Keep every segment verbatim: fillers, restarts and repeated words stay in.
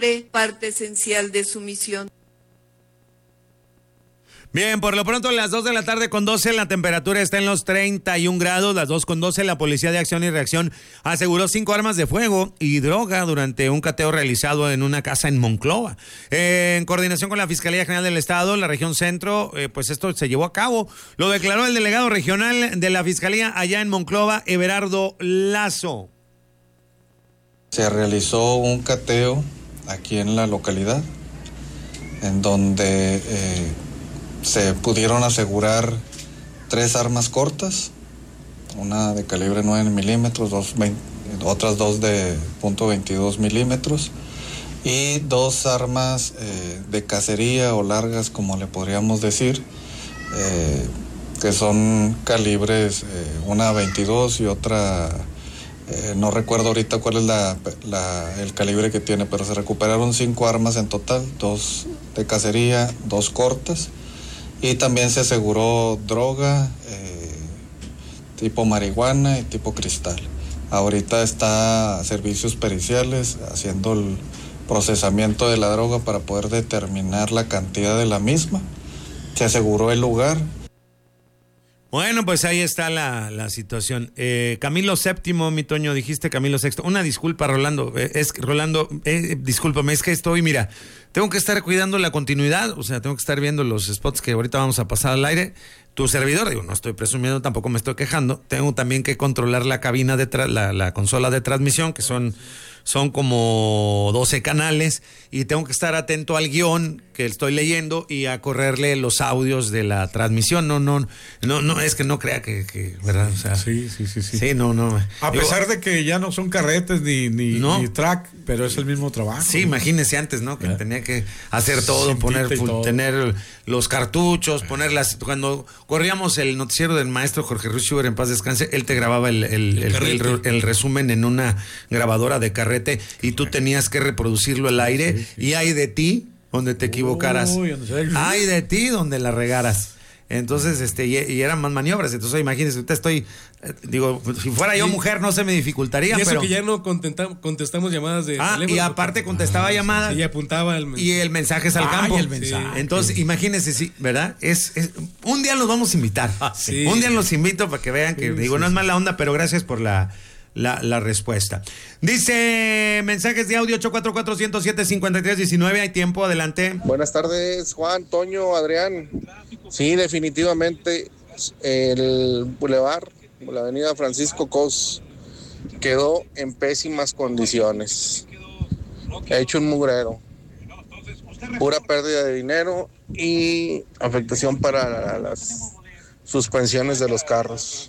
parte esencial de su misión. Bien, por lo pronto las dos de la tarde con doce, la temperatura está en los treinta y un grados, las dos con doce, la Policía de Acción y Reacción aseguró cinco armas de fuego y droga durante un cateo realizado en una casa en Monclova. Eh, en coordinación con la Fiscalía General del Estado, la región centro, eh, pues esto se llevó a cabo. Lo declaró el delegado regional de la Fiscalía allá en Monclova, Everardo Lazo. Se realizó un cateo aquí en la localidad, en donde eh, se pudieron asegurar tres armas cortas, una de calibre nueve milímetros, dos, veinte, otras dos de punto veintidós milímetros y dos armas eh, de cacería o largas, como le podríamos decir, eh, que son calibres, eh, una veintidós y otra, eh, no recuerdo ahorita cuál es la, la, el calibre que tiene, pero se recuperaron cinco armas en total, dos de cacería, dos cortas. Y también se aseguró droga, eh, tipo marihuana y tipo cristal. Ahorita está servicios periciales haciendo el procesamiento de la droga para poder determinar la cantidad de la misma. Se aseguró el lugar. Bueno, pues ahí está la, la situación. Eh, Camilo séptimo, mi Toño, dijiste Camilo sexto. Una disculpa, Rolando. Eh, es Rolando, eh, discúlpame, es que estoy, mira, tengo que estar cuidando la continuidad, o sea, tengo que estar viendo los spots que ahorita vamos a pasar al aire. Tu servidor, digo, no estoy presumiendo, tampoco me estoy quejando. Tengo también que controlar la cabina de tra- la, la consola de transmisión, que son, son como doce canales, y tengo que estar atento al guión que estoy leyendo y a correrle los audios de la transmisión. No, no, no, no, es que no crea que, que ¿verdad? O sea, sí, sí, sí, sí. Sí, no, no. A Digo, pesar de que ya no son carretes ni, ni, no. ni track, pero es el mismo trabajo. Sí, imagínese antes, ¿no? Que ¿Eh? tenía que hacer todo, Cintita poner, full, todo. tener los cartuchos, poner las... Cuando corríamos el noticiero del maestro Jorge Ruiz Schubert, en paz descanse, él te grababa el, el, el, el, el, el resumen en una grabadora de carrete y tú tenías que reproducirlo al aire, sí, sí. Y hay de ti donde te equivocaras. Uy, hay de ti donde la regaras. Entonces, este, y, y eran más maniobras. Entonces, imagínese, usted estoy, eh, digo, si fuera yo mujer no se me dificultaría. Y eso pero... que ya no contestamos llamadas de ah, teléfono. Y aparte contestaba ah, llamadas. Y apuntaba el mensaje. Y el mensaje es al ah, campo. El mensaje. Sí. Entonces, imagínese, sí, ¿verdad? Es, es un día los vamos a invitar. Ah, sí. Un día los invito para que vean que, sí, digo, sí, no es mala onda, pero gracias por la... La, la respuesta. Dice mensajes de audio ocho cuatro cuatro, uno cero siete, cinco tres uno nueve. Hay tiempo, adelante. Buenas tardes, Juan, Toño, Adrián. Sí, definitivamente el bulevar, la avenida Francisco Cos, quedó en pésimas condiciones. Ha hecho un mugrero. Pura pérdida de dinero y afectación para las suspensiones de los carros.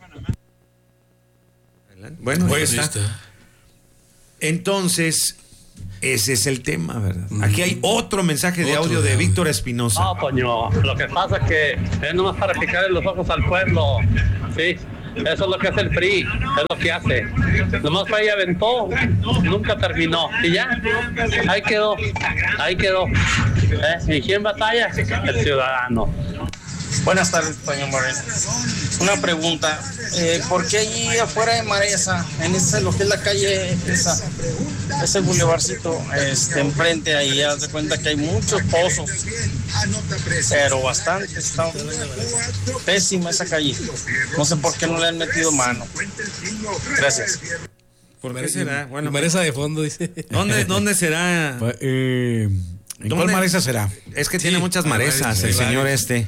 Bueno, pues está. está. Entonces, ese es el tema, ¿verdad? Mm. Aquí hay otro mensaje de otro audio de, de Víctor Espinosa. No, Toño, lo que pasa es que es nomás para picarle los ojos al pueblo, ¿sí? Eso es lo que hace el P R I, es lo que hace. Nomás para ahí aventó, nunca terminó. Y ya, ahí quedó, ahí quedó. ¿Eh? ¿Y quién batalla? El ciudadano. Buenas tardes, Toño Moreno. Una pregunta, eh, ¿por qué allí afuera de Maresa, en ese, lo que es la calle esa, ese bulevarcito, este, enfrente ahí, haz de cuenta que hay muchos pozos, pero bastante, está pésima esa calle, no sé por qué no le han metido mano. Gracias. ¿Por qué será? Bueno, Maresa de fondo, dice. ¿Dónde, dónde será? Pues, eh, ¿En cuál Maresa será? Es que sí, tiene muchas maresas, el señor este.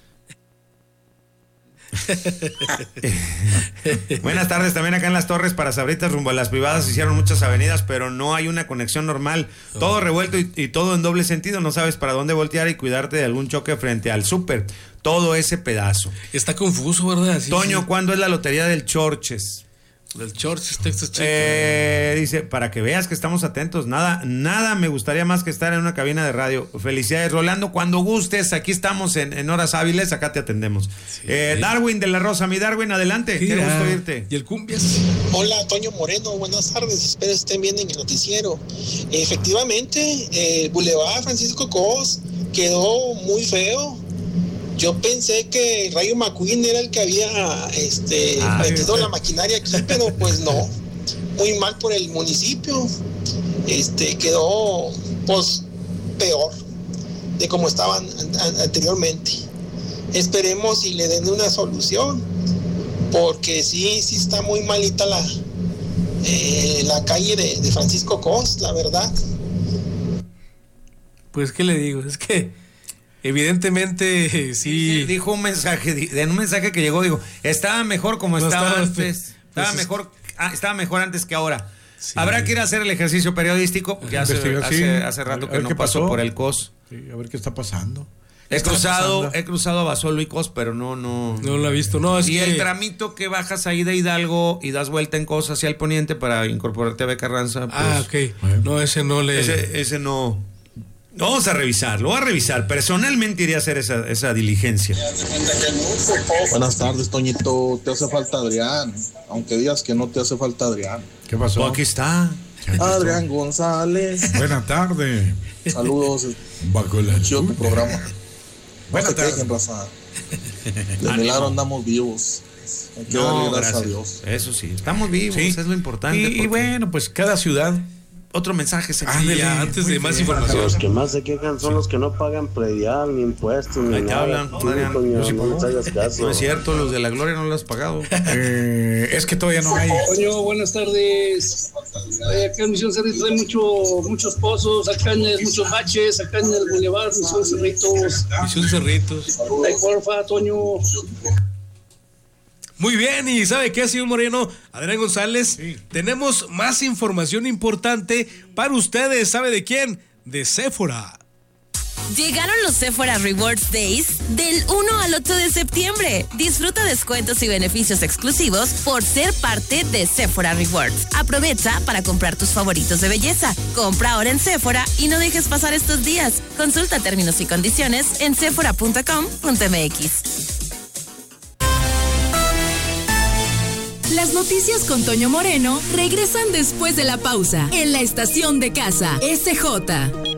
Buenas tardes, también acá en Las Torres para Sabritas rumbo a Las Privadas hicieron muchas avenidas, pero no hay una conexión normal, todo revuelto y, y todo en doble sentido, no sabes para dónde voltear y cuidarte de algún choque frente al súper, todo ese pedazo. Está confuso, ¿verdad? Sí, Toño, sí. ¿cuándo es la lotería del Chorches? Del Chorches, Texas Chicken. Eh, dice, para que veas que estamos atentos, nada, nada me gustaría más que estar en una cabina de radio. Felicidades, Rolando, cuando gustes, aquí estamos en, en horas hábiles, acá te atendemos. Sí. Eh, Darwin de la Rosa, mi Darwin, adelante, sí, qué ya. gusto irte. ¿Y el Cumbias? Hola, Toño Moreno, buenas tardes, espero estén bien en el noticiero. Efectivamente, el Boulevard Francisco Cos quedó muy feo. Yo pensé que Rayo McQueen era el que había este, Ay, metido la maquinaria aquí, pero pues no. Muy mal por el municipio. este, quedó pues peor de como estaban an- anteriormente. Esperemos y le den una solución, porque sí, sí está muy malita la, eh, la calle de, de Francisco Cos, la verdad. Pues, ¿qué le digo? Es que evidentemente sí. Sí, dijo un mensaje, di- en un mensaje que llegó, digo, estaba mejor como No estaba estaba, antes, estaba pues, mejor, ah, estaba mejor antes que ahora. Sí. Habrá que ir a hacer el ejercicio periodístico, porque hace, Investigar, sí. hace, hace rato A que ver no qué pasó pasó. por el C O S. Sí, a ver qué está pasando. He está cruzado, pasando? he cruzado a Basolo y C O S, pero no, no. No lo ha visto, no, es y que el tramito que bajas ahí de Hidalgo y das vuelta en C O S hacia el poniente para incorporarte a B. Carranza. Pues, Ah, ok. No, ese no le. ese, ese no. Vamos a revisar, lo voy a revisar. Personalmente iría a hacer esa, esa diligencia. Buenas tardes, Toñito. Te hace falta Adrián, aunque digas que no te hace falta Adrián. ¿Qué pasó? Pues aquí está. Adrián González. Buena tarde. Saludos. Bajo la Chido tu lluvia. programa. No Buena se tarde. quejen, raza. De Ánimo. milagro andamos vivos. Hay que No, darle gracias, gracias. a Dios. Eso sí, estamos vivos, Sí. es lo importante. Y, y porque- bueno, pues cada ciudad. Otro mensaje se Ándale, ya, antes de más información. Los que más se quejan son los que no pagan predial, ni impuestos, ni Ahí te nada. hablan, Tú, Adrián. coño, No se no les hagas caso. No es cierto, los de la Gloria no lo has pagado. Eh, es que todavía no hay. Coño, buenas tardes. Eh, acá en Misión Cerritos hay mucho, muchos pozos, acá en el, muchos baches, acá en el Boulevard Misión Cerritos. Misión Cerritos. Ay, porfa, Toño. Muy bien, y ¿sabe qué, señor Moreno? Adrián González, Sí. tenemos más información importante para ustedes. ¿Sabe de quién? De Sephora. Llegaron los Sephora Rewards Days del uno al ocho de septiembre. Disfruta descuentos y beneficios exclusivos por ser parte de Sephora Rewards. Aprovecha para comprar tus favoritos de belleza. Compra ahora en Sephora y no dejes pasar estos días. Consulta términos y condiciones en sephora punto com punto m x. Las noticias con Toño Moreno regresan después de la pausa en la estación de casa S J.